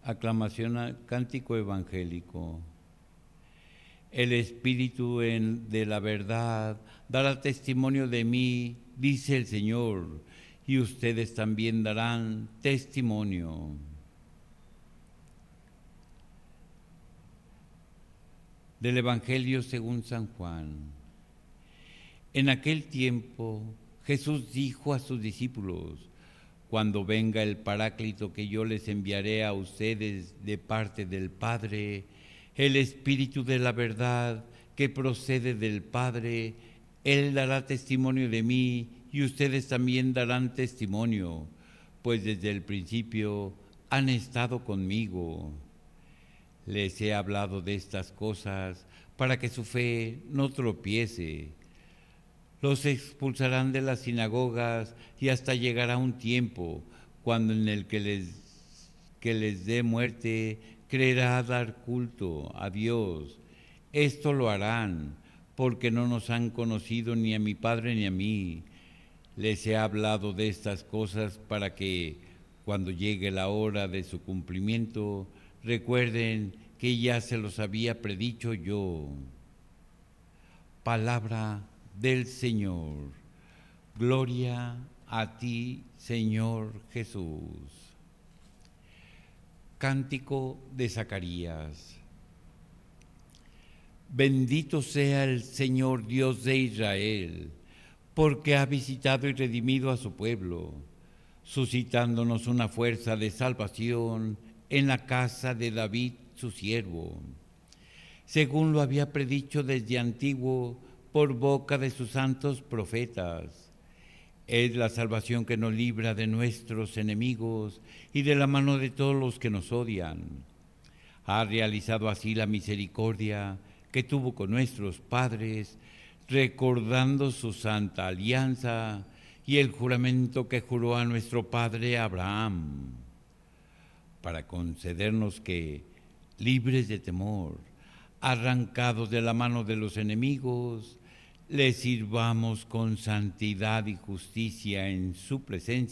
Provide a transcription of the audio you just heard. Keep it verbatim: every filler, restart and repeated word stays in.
Aclamación al cántico evangélico. El Espíritu en- de la verdad dará testimonio de mí, dice el Señor, y ustedes también darán testimonio. Del Evangelio según San Juan. En aquel tiempo Jesús dijo a sus discípulos: cuando venga el Paráclito que yo les enviaré a ustedes de parte del Padre, el Espíritu de la verdad que procede del Padre, Él dará testimonio de mí y ustedes también darán testimonio, pues desde el principio han estado conmigo. Les he hablado de estas cosas para que su fe no tropiece. Los expulsarán de las sinagogas y hasta llegará un tiempo cuando en el que les, que les dé muerte creerá dar culto a Dios. Esto lo harán porque no nos han conocido ni a mi Padre ni a mí. Les he hablado de estas cosas para que, cuando llegue la hora de su cumplimiento, recuerden que ya se los había predicho yo. Palabra del Señor. Gloria a ti, Señor Jesús. Cántico de Zacarías. Bendito sea el Señor Dios de Israel, porque ha visitado y redimido a su pueblo, suscitándonos una fuerza de salvación en la casa de David, su siervo, según lo había predicho desde antiguo por boca de sus santos profetas. Es la salvación que nos libra de nuestros enemigos y de la mano de todos los que nos odian. Ha realizado así la misericordia que tuvo con nuestros padres, recordando su santa alianza y el juramento que juró a nuestro padre Abraham, para concedernos que, libres de temor, arrancados de la mano de los enemigos, le sirvamos con santidad y justicia en su presencia